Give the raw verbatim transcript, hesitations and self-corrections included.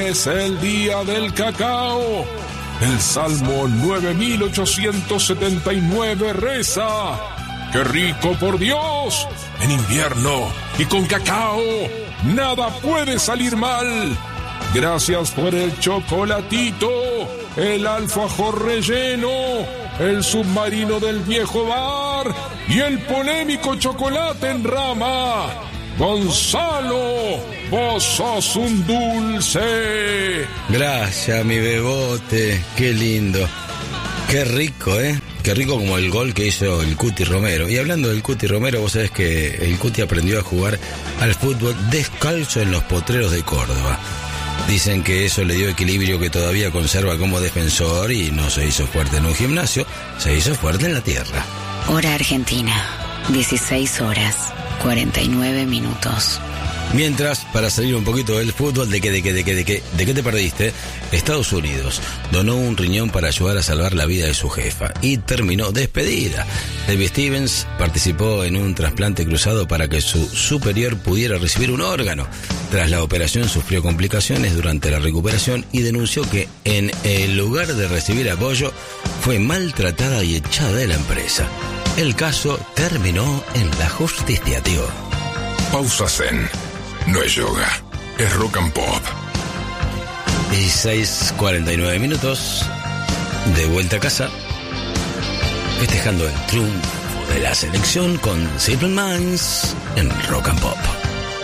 es el día del cacao. El Salmo nueve mil ochocientos setenta y nueve reza: ¡Qué rico, por Dios! En invierno y con cacao nada puede salir mal. Gracias por el chocolatito, el alfajor relleno, el submarino del viejo bar y el polémico chocolate en rama. Gonzalo, vos sos un dulce. Gracias, mi bebote, qué lindo. Qué rico, ¿eh? Qué rico como el gol que hizo el Cuti Romero. Y hablando del Cuti Romero, vos sabés que el Cuti aprendió a jugar al fútbol descalzo en los potreros de Córdoba. Dicen que eso le dio equilibrio que todavía conserva como defensor y no se hizo fuerte en un gimnasio, se hizo fuerte en la tierra. Hora Argentina, dieciséis horas, cuarenta y nueve minutos. Mientras, para salir un poquito del fútbol, ¿de qué, de qué, de qué, de qué, de qué te perdiste? Estados Unidos donó un riñón para ayudar a salvar la vida de su jefa y terminó despedida. Debbie Stevens participó en un trasplante cruzado para que su superior pudiera recibir un órgano. Tras la operación sufrió complicaciones durante la recuperación y denunció que en el lugar de recibir apoyo fue maltratada y echada de la empresa. El caso terminó en la justicia, tío. Pausa Zen. No es yoga, es rock and pop. dieciséis cuarenta y nueve minutos, de vuelta a casa, festejando el triunfo de la selección con Simple Minds en Rock and Pop.